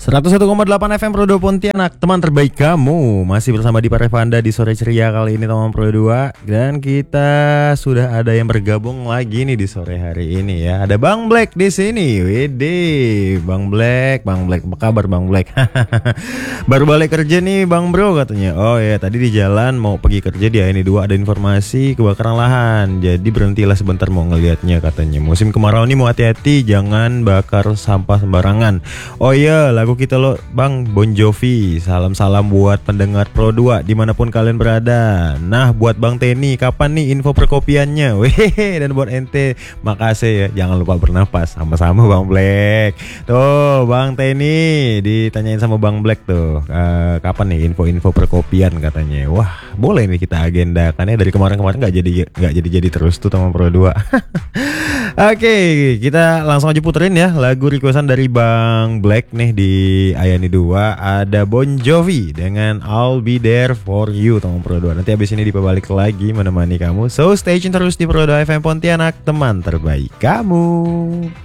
101,8 FM Pro 2 Pontianak, teman terbaik kamu. Masih bersama Dipa Revanda di sore ceria kali ini teman Pro 2. Dan kita sudah ada yang bergabung lagi nih di sore hari ini ya. Ada Bang Black di sini. Wede, Bang Black, apa kabar Bang Black? Baru balik kerja nih Bang Bro katanya. Oh ya, tadi di jalan mau pergi kerja di ini 2 ada informasi kebakaran lahan. Jadi berhentilah sebentar mau ngelihatnya katanya. Musim kemarau nih mau hati-hati, jangan bakar sampah sembarangan. Oh iya, lagu kita lo Bang Bon Jovi. Salam-salam buat pendengar Pro 2 dimanapun kalian berada. Nah buat Bang Teni, kapan nih info perkopiannya? Wehehe. Dan buat ente makasih ya, jangan lupa bernapas. Sama-sama Bang Black. Tuh Bang Teni ditanyain sama Bang Black tuh, kapan nih info-info perkopian katanya. Wah boleh nih kita agendakan ya, dari kemarin-kemarin nggak jadi terus tuh teman Pro 2. Oke, kita langsung aja puterin ya lagu requestan dari Bang Black nih di Ayani 2. Ada Bon Jovi dengan I'll Be There For You teman Pro 2. Nanti abis ini dibalik lagi menemani kamu. So stay tune terus di Pro 2 FM Pontianak, teman terbaik kamu.